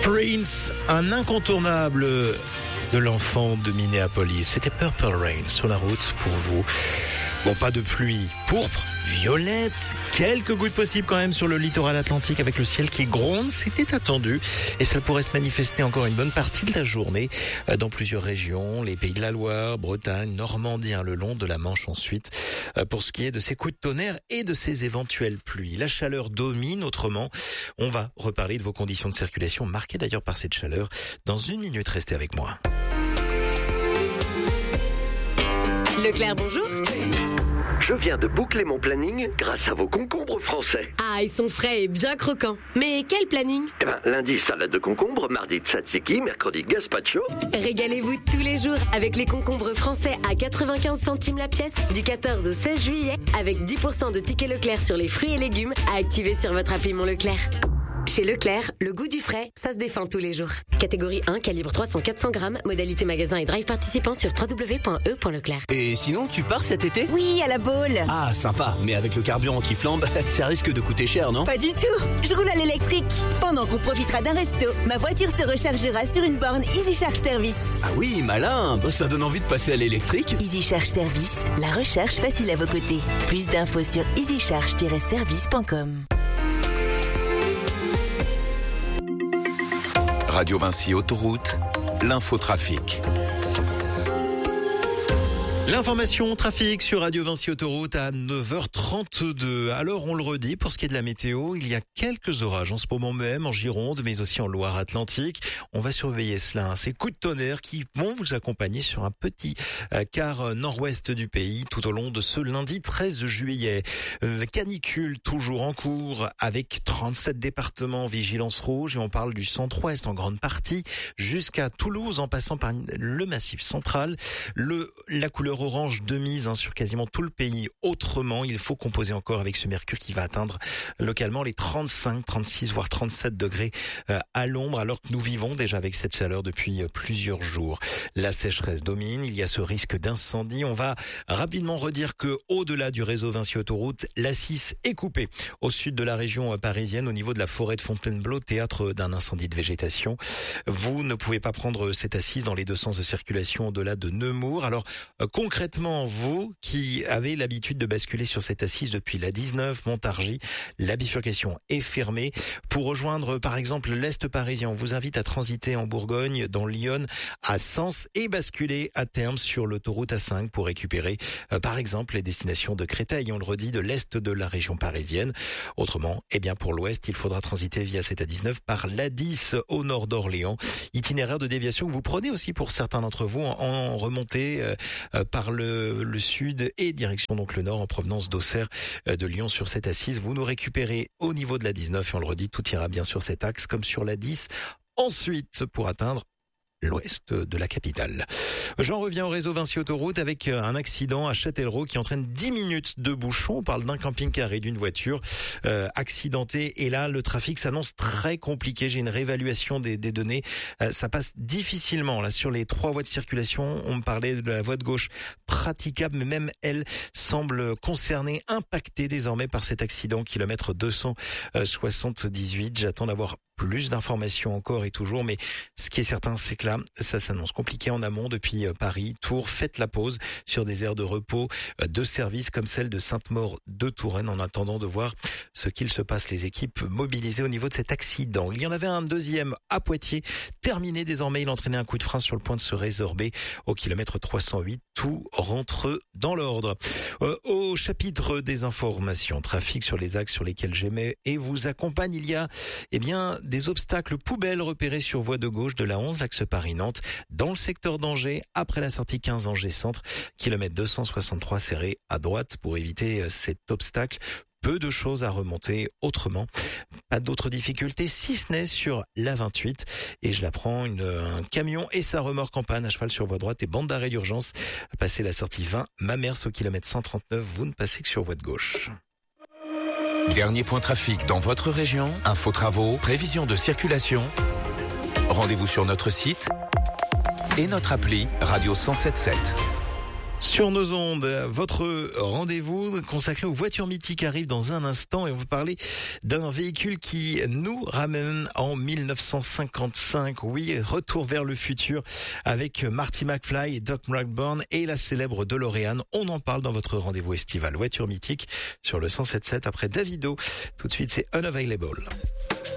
Prince, un incontournable de l'enfant de Minneapolis. C'était Purple Rain sur la route pour vous. Bon, pas de pluie pourpre, violette, quelques gouttes possibles quand même sur le littoral atlantique avec le ciel qui gronde, c'était attendu et ça pourrait se manifester encore une bonne partie de la journée dans plusieurs régions, les Pays de la Loire, Bretagne, Normandie, le long de la Manche ensuite, pour ce qui est de ces coups de tonnerre et de ces éventuelles pluies. La chaleur domine, autrement, on va reparler de vos conditions de circulation marquées d'ailleurs par cette chaleur. Dans une minute, restez avec moi. Leclerc, bonjour. Je viens de boucler mon planning grâce à vos concombres français. Ah, ils sont frais et bien croquants. Mais quel planning? Lundi, salade de concombre, mardi, tzatziki, mercredi, gazpacho. Régalez-vous tous les jours avec les concombres français à 95 centimes la pièce du 14 au 16 juillet avec 10% de tickets Leclerc sur les fruits et légumes à activer sur votre appli Mon Leclerc. Chez Leclerc, le goût du frais, ça se défend tous les jours. Catégorie 1, calibre 300-400 grammes, modalité magasin et drive participant sur www.e.leclerc. Et sinon, tu pars cet été? Oui, à la Baule. Ah, sympa. Mais avec le carburant qui flambe, ça risque de coûter cher, non? Pas du tout. Je roule à l'électrique. Pendant qu'on profitera d'un resto, ma voiture se rechargera sur une borne Easy Charge Service. Ah oui, malin. Ça donne envie de passer à l'électrique. Easy Charge Service, la recharge facile à vos côtés. Plus d'infos sur easycharge-service.com. Radio Vinci Autoroute, l'infotrafic. L'information trafic sur Radio Vinci Autoroute à 9h32. Alors on le redit, pour ce qui est de la météo, il y a quelques orages en ce moment même en Gironde, mais aussi en Loire-Atlantique. On va surveiller cela, ces coups de tonnerre qui vont vous accompagner sur un petit quart nord-ouest du pays tout au long de ce lundi 13 juillet. Canicule toujours en cours avec 37 départements vigilance rouge et on parle du centre-ouest en grande partie jusqu'à Toulouse en passant par le massif central. La couleur orange de mise sur quasiment tout le pays. Autrement, il faut composer encore avec ce mercure qui va atteindre localement les 35, 36 voire 37 degrés à l'ombre alors que nous vivons déjà avec cette chaleur depuis plusieurs jours. La sécheresse domine, il y a ce risque d'incendie. On va rapidement redire que au-delà du réseau Vinci Autoroute, l'A6 est coupée au sud de la région parisienne au niveau de la forêt de Fontainebleau, théâtre d'un incendie de végétation. Vous ne pouvez pas prendre cette A6 dans les deux sens de circulation au-delà de Nemours. Alors concrètement, vous qui avez l'habitude de basculer sur cette assise depuis la 19 Montargis, la bifurcation est fermée. Pour rejoindre par exemple l'Est parisien, on vous invite à transiter en Bourgogne, dans Lyon, à Sens et basculer à terme sur l'autoroute A5 pour récupérer par exemple les destinations de Créteil, on le redit, de l'Est de la région parisienne. Autrement, pour l'Ouest, il faudra transiter via cette A19 par l'A10 au nord d'Orléans. Itinéraire de déviation que vous prenez aussi pour certains d'entre vous en remontée par le sud et direction donc le nord en provenance d'Auxerre de Lyon sur cette assise. Vous nous récupérez au niveau de la 19 et on le redit, tout ira bien sur cet axe comme sur la 10 ensuite pour atteindre l'ouest de la capitale. J'en reviens au réseau Vinci Autoroute avec un accident à Châtellerault qui entraîne 10 minutes de bouchon. On parle d'un camping-car et d'une voiture accidentée. Et là, le trafic s'annonce très compliqué. J'ai une réévaluation des données. Ça passe difficilement là sur les 3 voies de circulation. On me parlait de la voie de gauche praticable, mais même elle semble concernée, impactée désormais par cet accident. Kilomètre 278. J'attends d'avoir plus d'informations encore et toujours, mais ce qui est certain, c'est que là, ça s'annonce compliqué en amont depuis Paris, Tours. Faites la pause sur des aires de repos de services comme celle de Sainte-Maure de Touraine en attendant de voir ce qu'il se passe, les équipes mobilisées au niveau de cet accident. Il y en avait un deuxième à Poitiers, terminé désormais, il entraînait un coup de frein sur le point de se résorber au kilomètre 308. Tout rentre dans l'ordre. Au chapitre des informations, trafic sur les axes sur lesquels j'aimais et vous accompagne, il y a des obstacles poubelles repérés sur voie de gauche de la 11, l'axe Paris-Nantes, dans le secteur d'Angers, après la sortie 15 Angers Centre, kilomètre 263 serré à droite pour éviter cet obstacle. Peu de choses à remonter autrement. Pas d'autres difficultés, si ce n'est sur la 28. Et je la prends, un camion et sa remorque en panne à cheval sur voie droite et bande d'arrêt d'urgence. Passez la sortie 20, Mamers au kilomètre 139, vous ne passez que sur voie de gauche. Dernier point trafic dans votre région, info travaux, prévision de circulation. Rendez-vous sur notre site et notre appli Radio 107.7. Sur nos ondes, votre rendez-vous consacré aux voitures mythiques arrive dans un instant et on va parler d'un véhicule qui nous ramène en 1955. Oui, retour vers le futur avec Marty McFly et Doc Brown et la célèbre DeLorean. On en parle dans votre rendez-vous estival voiture mythique sur le 107.7 après Davido. Tout de suite, c'est Unavailable.